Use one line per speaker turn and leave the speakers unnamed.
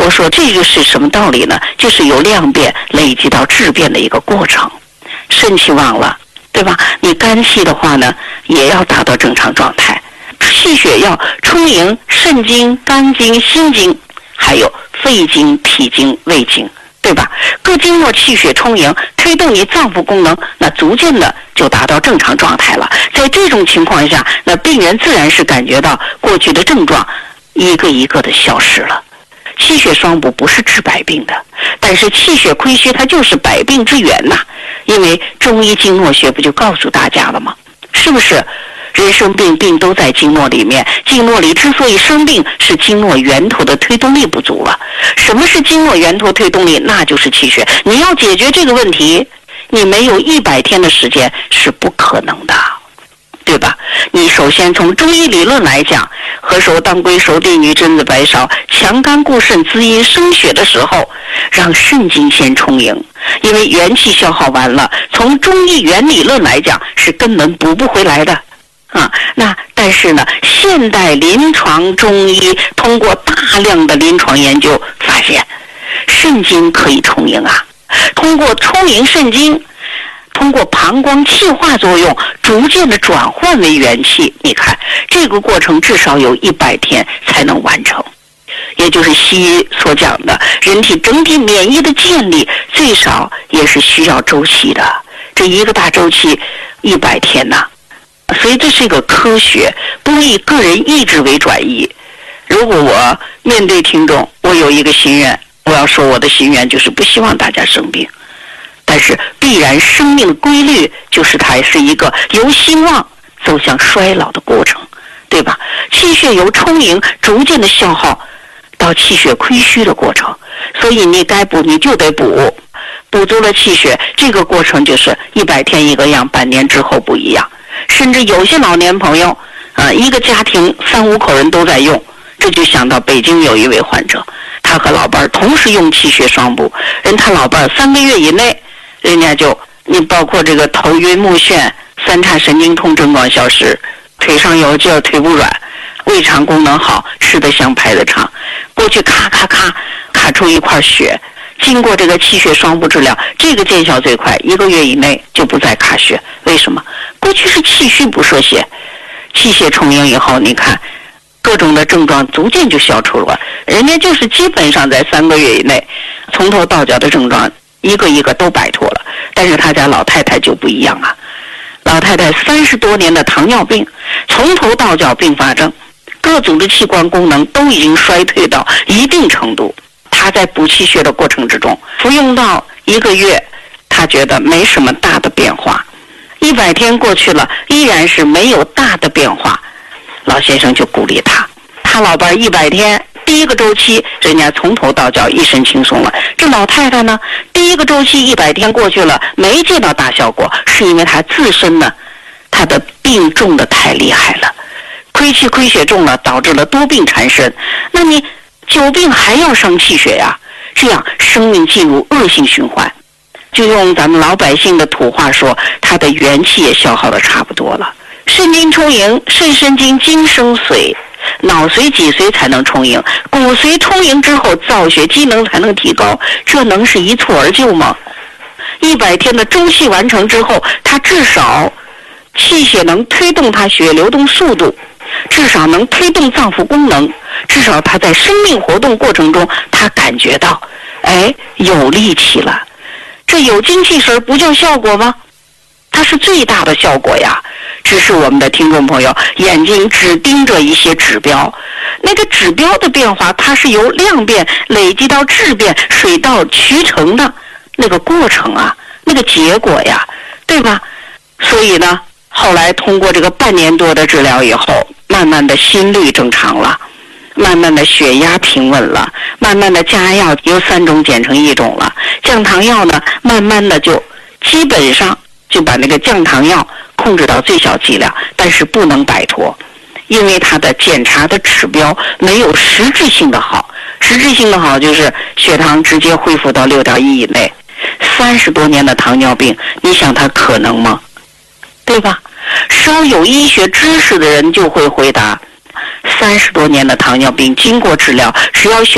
说这个是什么道理呢？就是由量变累积到质变的一个过程。肾气旺了，对吧？你肝气的话呢，也要达到正常状态。气血要充盈肾经、肝经、心经，还有肺经、脾经、胃经，对吧？各经络气血充盈，推动你脏腑功能，那逐渐的就达到正常状态了。在这种情况下，那病人自然是感觉到过去的症状一个一个的消失了。气血双补不是治百病的，但是气血亏虚它就是百病之源呐。因为中医经络学不就告诉大家了吗？是不是？人生病都在经络里面，经络里之所以生病，是经络源头的推动力不足了。什么是经络源头推动力？那就是气血。你要解决这个问题，你没有100天的时间是不可能的，对吧？你首先从中医理论来讲，何首当归熟地女榛子白芍，强肝固肾滋阴生血的时候，让肾经先充盈，因为元气消耗完了，从中医原理论来讲是根本补不回来的那但是呢，现代临床中医通过大量的临床研究发现，肾经可以充盈啊。通过充盈肾经，通过膀胱气化作用，逐渐的转换为元气。你看这个过程至少有100天才能完成，也就是西医所讲的人体整体免疫的建立，最少也是需要周期的。这一个大周期100天呐。所以这是一个科学，不以个人意志为转移。如果我面对听众，我有一个心愿，我要说我的心愿就是不希望大家生病，但是必然生命的规律就是它是一个由兴旺走向衰老的过程，对吧？气血由充盈逐渐的消耗到气血亏虚的过程，所以你该补你就得补，补足了气血，这个过程就是100天一个样，半年之后不一样。甚至有些老年朋友一个家庭3、5口人都在用，这就想到北京有一位患者，他和老伴同时用气血双补，他老伴3个月以内，人家就你包括这个头晕目眩、3叉神经痛症状消失，腿上有劲儿，腿不软，胃肠功能好，吃得香排得畅。过去咔咔咔卡出一块血，经过这个气血双补治疗，这个见效最快，1个月以内就不再卡血。为什么？过去是气虚不摄血，气血充盈以后，你看各种的症状逐渐就消除了，人家就是基本上在3个月以内，从头到脚的症状一个一个都摆脱了。但是他家老太太就不一样啊，老太太30多年的糖尿病，从头到脚并发症，各组织器官功能都已经衰退到一定程度。他在补气血的过程之中，服用到1个月，他觉得没什么大的变化。100天过去了，依然是没有大的变化。老先生就鼓励他老伴100天第1个周期，人家从头到脚一身轻松了。这老太太呢，第1个周期100天过去了，没见到大效果，是因为她自身呢，她的病重的太厉害了，亏气亏血重了，导致了多病缠身。那你久病还要伤气血呀，这样生命进入恶性循环。就用咱们老百姓的土话说，他的元气也消耗的差不多了。肾经充盈，肾神经精生髓，脑髓脊髓才能充盈，骨髓充盈之后，造血机能才能提高，这能是一蹴而就吗？100天的周期完成之后，它至少气血能推动它血流动速度，至少能推动脏腑功能，至少它在生命活动过程中，它感觉到有力气了。这有精气神不叫效果吗？它是最大的效果呀。只是我们的听众朋友眼睛只盯着一些指标，那个指标的变化，它是由量变累积到质变，水到渠成的那个过程啊，那个结果呀，对吧？所以呢，后来通过这个半年多的治疗以后，慢慢的心率正常了，慢慢的血压平稳了，慢慢的降压药由3种减成1种了，降糖药呢，慢慢的就基本上就把那个降糖药控制到最小剂量，但是不能摆脱，因为它的检查的指标没有实质性的好。实质性的好就是血糖直接恢复到6.1以内。30多年的糖尿病，你想它可能吗？对吧？稍有医学知识的人就会回答，30多年的糖尿病经过治疗，只要血